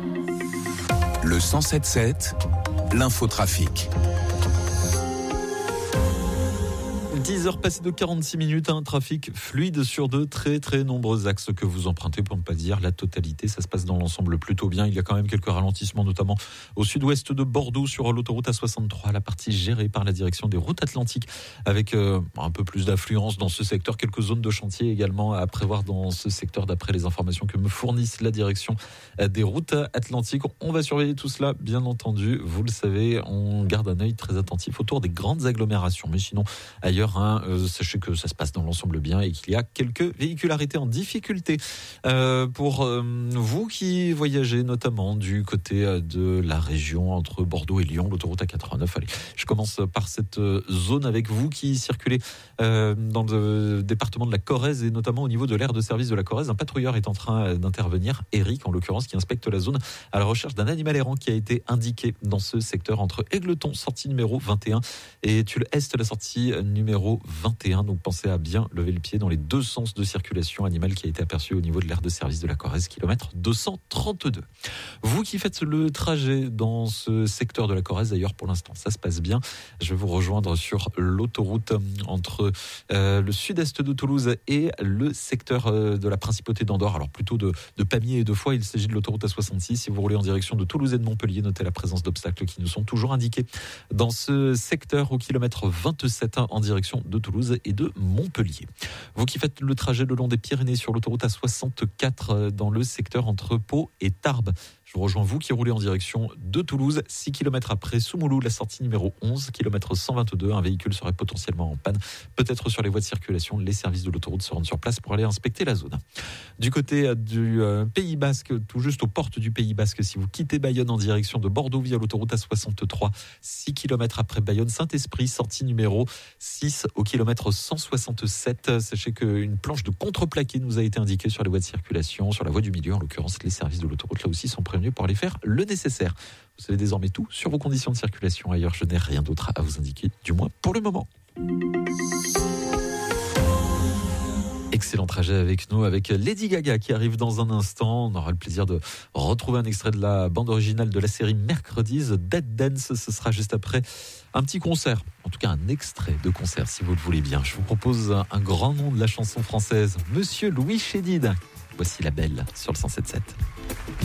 Le 107.7, l'infotrafic. 10h passées de 46 minutes, un trafic fluide sur de très très nombreux axes que vous empruntez, pour ne pas dire la totalité. Ça se passe dans l'ensemble plutôt bien. Il y a quand même quelques ralentissements, notamment au sud-ouest de Bordeaux sur l'autoroute A63, la partie gérée par la direction des routes atlantiques, avec un peu plus d'affluence dans ce secteur. Quelques zones de chantier également à prévoir dans ce secteur, d'après les informations que me fournissent la direction des routes atlantiques. On va surveiller tout cela, bien entendu. Vous le savez, on garde un œil très attentif autour des grandes agglomérations. Mais sinon, ailleurs, sachez que ça se passe dans l'ensemble bien et qu'il y a quelques véhicularités en difficulté. Pour vous qui voyagez notamment du côté de la région entre Bordeaux et Lyon, l'autoroute A89. Allez, je commence par cette zone avec vous qui circulez dans le département de la Corrèze et notamment au niveau de l'aire de service de la Corrèze. Un patrouilleur est en train d'intervenir, Eric en l'occurrence, qui inspecte la zone à la recherche d'un animal errant qui a été indiqué dans ce secteur entre Égletons, sortie numéro 21, et Tulle Est, la sortie numéro 21. Donc pensez à bien lever le pied dans les deux sens de circulation. Animal qui a été aperçu au niveau de l'aire de service de la Corrèze, kilomètre 232. Vous qui faites le trajet dans ce secteur de la Corrèze, d'ailleurs pour l'instant ça se passe bien, je vais vous rejoindre sur l'autoroute entre le sud-est de Toulouse et le secteur de la principauté d'Andorre, alors plutôt de Pamiers et de Foix. Il s'agit de l'autoroute A66. Si vous roulez en direction de Toulouse et de Montpellier, notez la présence d'obstacles qui nous sont toujours indiqués dans ce secteur au kilomètre 27 en direction de Toulouse et de Montpellier. Vous qui faites le trajet le long des Pyrénées sur l'autoroute A64 dans le secteur entre Pau et Tarbes, je vous rejoins, vous qui roulez en direction de Toulouse, 6 km après Soumoulou, la sortie numéro 11, kilomètre 122. Un véhicule serait potentiellement en panne, peut-être sur les voies de circulation. Les services de l'autoroute se rendent sur place pour aller inspecter la zone. Du côté du Pays Basque, tout juste aux portes du Pays Basque, si vous quittez Bayonne en direction de Bordeaux via l'autoroute A63, 6 km après Bayonne, Saint-Esprit, sortie numéro 6 au kilomètre 167. Sachez qu'une planche de contreplaqué nous a été indiquée sur les voies de circulation, sur la voie du milieu. En l'occurrence, les services de l'autoroute là aussi sont prévenus pour aller faire le nécessaire. Vous savez désormais tout sur vos conditions de circulation. Ailleurs, je n'ai rien d'autre à vous indiquer, du moins pour le moment. Excellent trajet avec nous, avec Lady Gaga qui arrive dans un instant. On aura le plaisir de retrouver un extrait de la bande originale de la série Mercredis, Dead Dance. Ce sera juste après un petit concert, en tout cas un extrait de concert si vous le voulez bien. Je vous propose un grand nom de la chanson française, Monsieur Louis Chédid. Voici La Belle sur le 107.7.